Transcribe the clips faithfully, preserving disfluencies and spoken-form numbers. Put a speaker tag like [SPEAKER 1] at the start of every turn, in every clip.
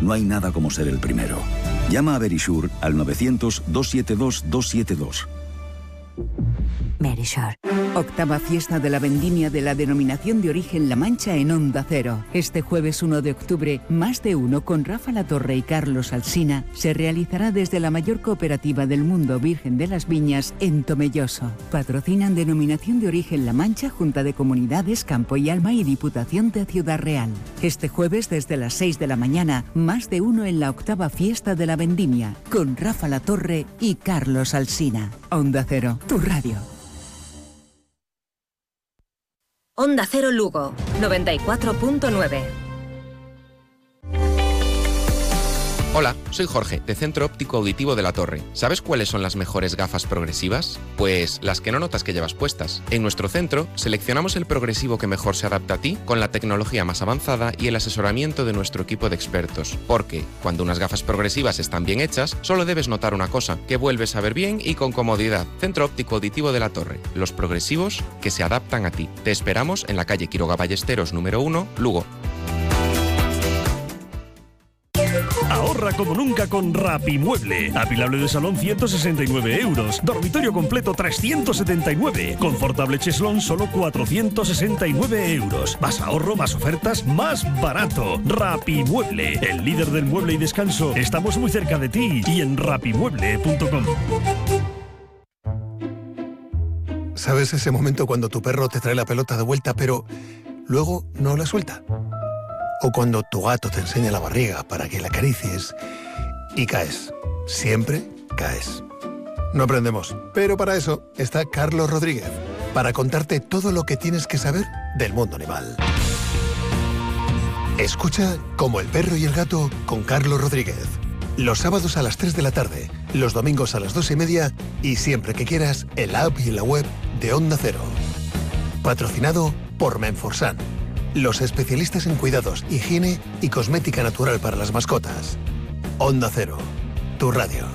[SPEAKER 1] no hay nada como ser el primero. Llama a Verisure al novecientos, doscientos setenta y dos, doscientos setenta y dos.
[SPEAKER 2] Verisure. Octava fiesta de la vendimia de la denominación de origen La Mancha en Onda Cero. Este jueves uno de octubre, más de uno con Rafa Latorre y Carlos Alsina se realizará desde la mayor cooperativa del mundo Virgen de las Viñas en Tomelloso. Patrocinan denominación de origen La Mancha, Junta de Comunidades, Campo y Alma y Diputación de Ciudad Real. Este jueves desde las seis de la mañana, más de uno en la octava fiesta de la vendimia con Rafa Latorre y Carlos Alsina. Onda Cero, tu radio.
[SPEAKER 3] Onda Cero Lugo, noventa y cuatro punto nueve.
[SPEAKER 4] Hola, soy Jorge, de Centro Óptico Auditivo de La Torre. ¿Sabes cuáles son las mejores gafas progresivas? Pues las que no notas que llevas puestas. En nuestro centro, seleccionamos el progresivo que mejor se adapta a ti, con la tecnología más avanzada y el asesoramiento de nuestro equipo de expertos. Porque, cuando unas gafas progresivas están bien hechas, solo debes notar una cosa, que vuelves a ver bien y con comodidad. Centro Óptico Auditivo de La Torre. Los progresivos que se adaptan a ti. Te esperamos en la calle Quiroga Ballesteros número uno, Lugo.
[SPEAKER 5] Ahorra como nunca con Rapimueble. Apilable de salón ciento sesenta y nueve euros. Dormitorio completo trescientos setenta y nueve. Confortable cheslón solo cuatrocientos sesenta y nueve euros. Más ahorro, más ofertas, más barato. Rapimueble, el líder del mueble y descanso. Estamos muy cerca de ti y en rapimueble punto com.
[SPEAKER 6] ¿Sabes ese momento cuando tu perro te trae la pelota de vuelta pero luego no la suelta? O cuando tu gato te enseña la barriga para que la acaricies y caes. Siempre caes. No aprendemos, pero para eso está Carlos Rodríguez, para contarte todo lo que tienes que saber del mundo animal. Escucha Como el perro y el gato con Carlos Rodríguez. Los sábados a las tres de la tarde, los domingos a las dos y media y siempre que quieras en la app y en la web de Onda Cero. Patrocinado por Menforsan, los especialistas en cuidados, higiene y cosmética natural para las mascotas. Onda Cero, tu radio.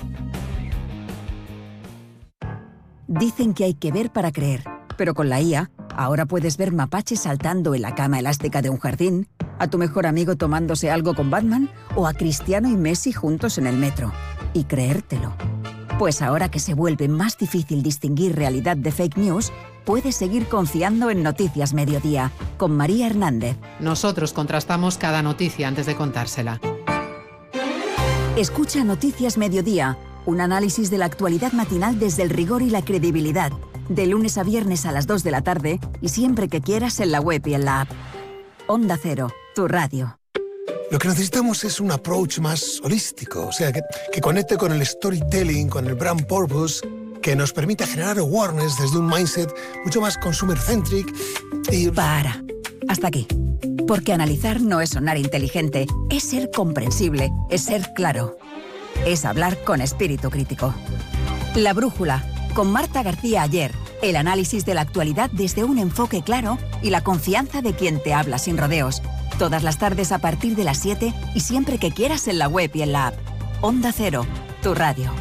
[SPEAKER 2] Dicen que hay que ver para creer, pero con la I A, ahora puedes ver mapaches saltando en la cama elástica de un jardín, a tu mejor amigo tomándose algo con Batman o a Cristiano y Messi juntos en el metro. Y creértelo. Pues ahora que se vuelve más difícil distinguir realidad de fake news, puedes seguir confiando en Noticias Mediodía, con María Hernández.
[SPEAKER 7] Nosotros contrastamos cada noticia antes de contársela.
[SPEAKER 2] Escucha Noticias Mediodía, un análisis de la actualidad matinal desde el rigor y la credibilidad, de lunes a viernes a las dos de la tarde y siempre que quieras en la web y en la app. Onda Cero, tu radio.
[SPEAKER 6] Lo que necesitamos es un approach más holístico, o sea, que, que conecte con el storytelling, con el brand purpose, que nos permita generar awareness desde un mindset mucho más consumer-centric y...
[SPEAKER 2] Para. Hasta aquí. Porque analizar no es sonar inteligente, es ser comprensible, es ser claro. Es hablar con espíritu crítico. La Brújula, con Marta García Ayer. El análisis de la actualidad desde un enfoque claro y la confianza de quien te habla sin rodeos. Todas las tardes a partir de las siete y siempre que quieras en la web y en la app. Onda Cero, tu radio.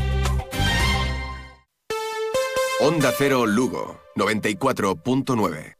[SPEAKER 8] Onda Cero Lugo, noventa y cuatro punto nueve.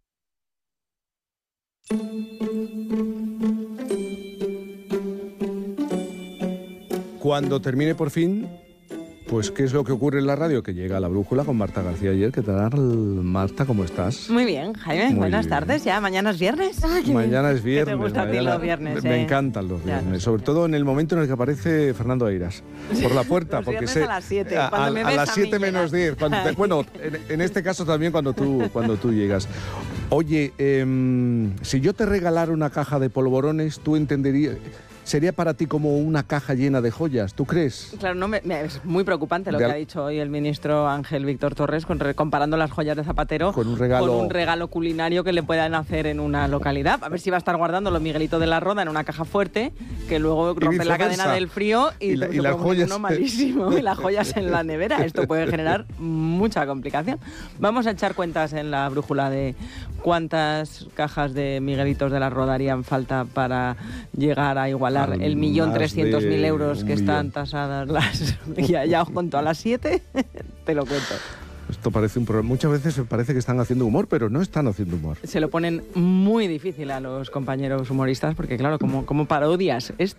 [SPEAKER 9] Cuando termine por fin, pues ¿qué es lo que ocurre en la radio? Que llega La Brújula con Marta García Ayer. ¿Qué tal, Marta? ¿Cómo estás?
[SPEAKER 10] Muy bien, Jaime.
[SPEAKER 9] Muy
[SPEAKER 10] Buenas
[SPEAKER 9] bien.
[SPEAKER 10] tardes. Ya, mañana es viernes. Ay,
[SPEAKER 9] Mañana es viernes.
[SPEAKER 10] ¿Qué te gusta a ti
[SPEAKER 9] mañana...
[SPEAKER 10] los viernes?
[SPEAKER 9] Me
[SPEAKER 10] eh?
[SPEAKER 9] encantan los
[SPEAKER 10] Ya,
[SPEAKER 9] viernes.
[SPEAKER 10] no sé.
[SPEAKER 9] Sobre todo en el momento en el que aparece Fernando Eiras por la puerta.
[SPEAKER 10] Los
[SPEAKER 9] porque
[SPEAKER 10] viernes
[SPEAKER 9] sé,
[SPEAKER 10] a las siete,
[SPEAKER 9] A,
[SPEAKER 10] cuando
[SPEAKER 9] a-
[SPEAKER 10] me
[SPEAKER 9] a
[SPEAKER 10] ves
[SPEAKER 9] las
[SPEAKER 10] a mí
[SPEAKER 9] siete
[SPEAKER 10] llegar.
[SPEAKER 9] menos diez. Cuando te- bueno, en, en este caso también cuando tú, cuando tú llegas. Oye, em, si yo te regalara una caja de polvorones, tú entenderías... Sería para ti como una caja llena de joyas, ¿tú crees?
[SPEAKER 10] Claro, no me, me- es muy preocupante lo
[SPEAKER 9] De
[SPEAKER 10] que
[SPEAKER 9] al-
[SPEAKER 10] ha dicho hoy el ministro Ángel Víctor Torres con, re- comparando las joyas de Zapatero
[SPEAKER 9] Con un regalo-
[SPEAKER 10] con un regalo culinario que le puedan hacer en una localidad. A ver si va a estar guardando los Miguelitos de la Roda en una caja fuerte que luego rompe la
[SPEAKER 9] viceversa.
[SPEAKER 10] cadena del frío y,
[SPEAKER 9] Y la-
[SPEAKER 10] se
[SPEAKER 9] y las
[SPEAKER 10] puede poner
[SPEAKER 9] joyas-
[SPEAKER 10] uno malísimo y las joyas en la nevera. Esto puede generar mucha complicación. Vamos a echar cuentas en la brújula de cuántas cajas de Miguelitos de la Roda harían falta para llegar a igualar
[SPEAKER 9] Al
[SPEAKER 10] el millón
[SPEAKER 9] más
[SPEAKER 10] trescientos mil
[SPEAKER 9] de
[SPEAKER 10] euros
[SPEAKER 9] un
[SPEAKER 10] que están
[SPEAKER 9] millón.
[SPEAKER 10] tasadas las... Ya, ya os cuento a las siete, te lo cuento.
[SPEAKER 9] Esto parece un problema. Muchas veces parece que están haciendo humor, pero no están haciendo humor.
[SPEAKER 10] Se lo ponen muy difícil a los compañeros humoristas porque, claro, como, como parodias esto.